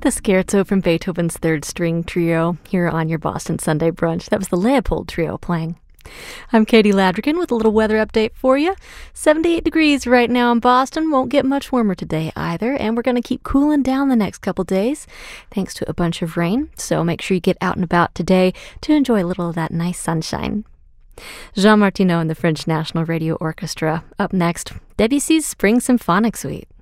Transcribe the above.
the scherzo from Beethoven's Third String Trio here on your Boston Sunday Brunch. That was the Leopold Trio playing. I'm Katie Ladrigan with a little weather update for you. 78 degrees right now in Boston. Won't get much warmer today either, and we're going to keep cooling down the next couple days thanks to a bunch of rain. So make sure you get out and about today to enjoy a little of that nice sunshine. Jean Martineau and the French National Radio Orchestra. Up next, Debussy's Spring Symphonic Suite.